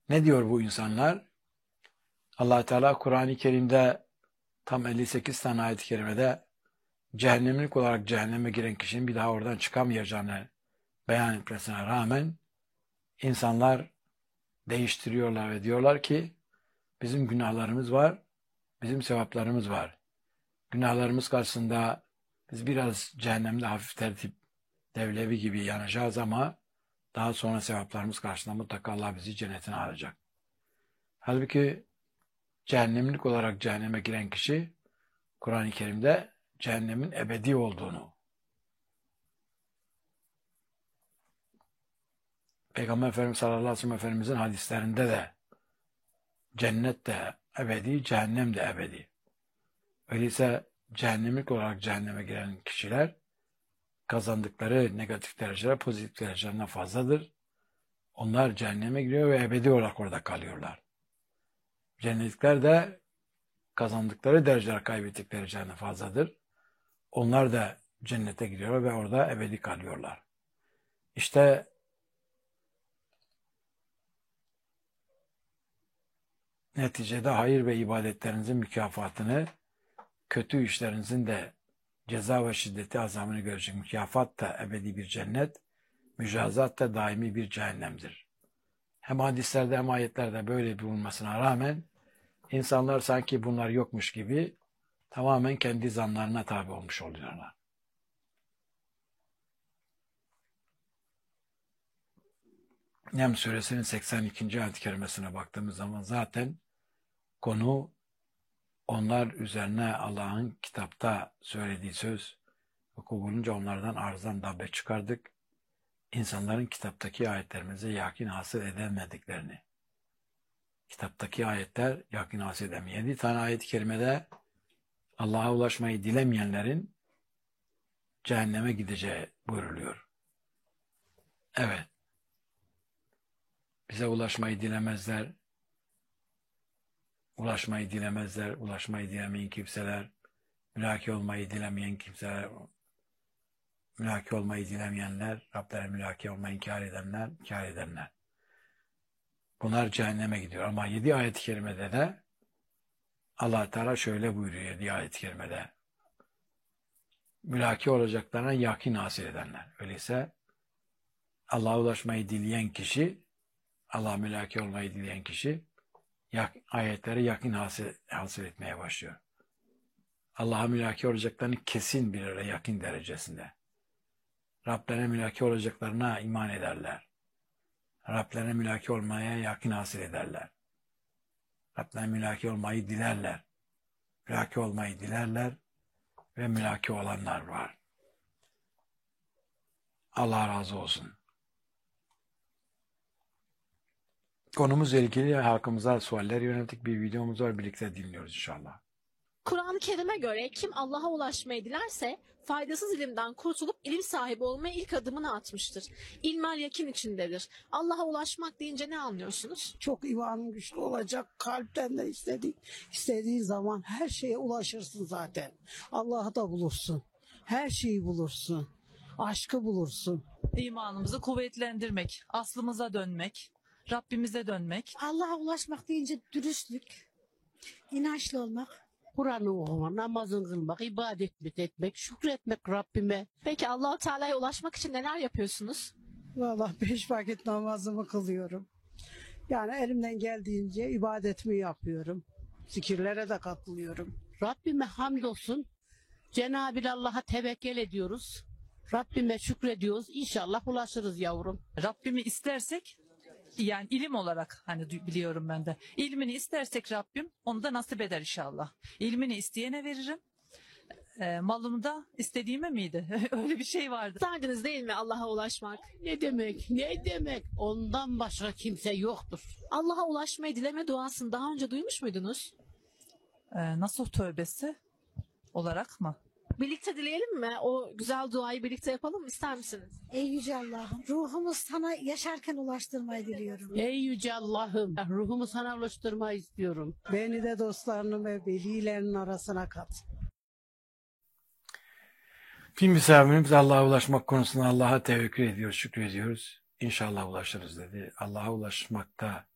Ne diyor bu insanlar? Allah Teala Kur'an-ı Kerim'de tam 58 tane ayet-i kerimede cehennemlik olarak cehenneme giren kişinin bir daha oradan çıkamayacağını beyan etmesine rağmen insanlar değiştiriyorlar ve diyorlar ki bizim günahlarımız var, bizim sevaplarımız var. Günahlarımız karşısında biz biraz cehennemde hafif tertip devlevi gibi yanacağız ama daha sonra sevaplarımız karşısında mutlaka Allah bizi cennetine alacak. Halbuki cehennemlik olarak cehenneme giren kişi Kur'an-ı Kerim'de cehennemin ebedi olduğunu, Peygamber Efendimiz sallallahu aleyhi ve sellem Efendimizin hadislerinde de cennet de ebedi, cehennem de ebedi. Öyleyse cehennemlik olarak cehenneme giren kişiler kazandıkları negatif dereceler pozitif derecelerden fazladır. Onlar cehenneme giriyor ve ebedi olarak orada kalıyorlar. Cennetlikler de kazandıkları dereceler kaybettikleri dereceden fazladır. Onlar da cennete giriyorlar ve orada ebedi kalıyorlar. İşte neticede hayır ve ibadetlerinizin mükafatını, kötü işlerinizin de ceza ve şiddeti azamını görecek. Mükafat da ebedi bir cennet, mücazat da daimi bir cehennemdir. Hem hadislerde hem ayetlerde böyle bulunmasına rağmen insanlar sanki bunlar yokmuş gibi tamamen kendi zanlarına tabi olmuş oluyorlar. Nem suresinin 82. ayet-i kerimesine baktığımız zaman zaten konu onlar üzerine Allah'ın kitapta söylediği söz vuku bulunca onlardan arzdan dabbe çıkardık. İnsanların kitaptaki ayetlerimize yakin hasıl edemediklerini. Kitaptaki ayetler yakin hasıl edemiyor. 7 tane ayet-i kerimede Allah'a ulaşmayı dilemeyenlerin cehenneme gideceği buyruluyor. Evet. Bize ulaşmayı dilemezler. Ulaşmayı dilemeyen kimseler, mülaki olmayı dilemeyen kimseler, mülaki olmayı dilemeyenler, Rablerine mülaki olmayı inkar edenler. Bunlar cehenneme gidiyor. Ama 7 ayet-i kerimede de Allah Teala şöyle buyuruyor 7 ayet-i kerimede. Mülaki olacaklarına yakin hasıl edenler. Öyleyse Allah'a ulaşmayı dileyen kişi, Allah'a mülaki olmayı dileyen kişi ayetlere yakin hasıl etmeye başlıyor. Allah'a mülaki olacaklarını kesin bir yere yakin derecesinde. Rablerine mülaki olacaklarına iman ederler. Rablerine mülaki olmaya yakin hasıl ederler. Rablerine mülaki olmayı dilerler. Mülaki olmayı dilerler ve mülaki olanlar var. Allah razı olsun. Konumuzla ilgili halkımıza sualler yönelik bir videomuz var. Birlikte dinliyoruz inşallah. Kur'an-ı Kerim'e göre kim Allah'a ulaşmayı dilerse faydasız ilimden kurtulup ilim sahibi olmaya ilk adımını atmıştır. İlmel yakin içindedir. Allah'a ulaşmak deyince ne anlıyorsunuz? Çok imanın güçlü olacak. Kalpten de istediğin zaman her şeye ulaşırsın zaten. Allah'ı da bulursun. Her şeyi bulursun. Aşkı bulursun. İmanımızı kuvvetlendirmek, aslımıza dönmek, Rabbimize dönmek. Allah'a ulaşmak deyince dürüstlük, inançlı olmak. Kur'an'ı okumak, namazını kılmak, ibadet etmek, şükretmek Rabbime. Peki Allah-u Teala'ya ulaşmak için neler yapıyorsunuz? Vallahi 5 vakit namazımı kılıyorum. Yani elimden geldiğince ibadetimi yapıyorum. Zikirlere de katılıyorum. Rabbime hamdolsun. Cenab-ı Allah'a tevekkül ediyoruz. Rabbime şükrediyoruz. İnşallah ulaşırız yavrum. Rabbimi istersek, yani ilim olarak hani biliyorum ben de. İlmini istersek Rabbim onu da nasip eder inşallah. İlmini isteyene veririm. Malımı da istediğime miydi? Öyle bir şey vardı. İsterdiniz değil mi Allah'a ulaşmak? Ne demek? Ne demek? Ondan başka kimse yoktur. Allah'a ulaşmayı dileme duasını daha önce duymuş muydunuz? Nasıl tövbesi olarak mı? Birlikte dileyelim mi? O güzel duayı birlikte yapalım mı? İster misiniz? Ey Yüce Allah'ım, ruhumu sana yaşarken ulaştırmayı diliyorum. Ey Yüce Allah'ım, ruhumu sana ulaştırmayı istiyorum. Beni de dostlarının ve velilerinin arasına kat. Film misafirimiz Allah'a ulaşmak konusunda Allah'a tevekkül ediyoruz, şükrediyoruz. İnşallah ulaşırız dedi. Allah'a ulaşmakta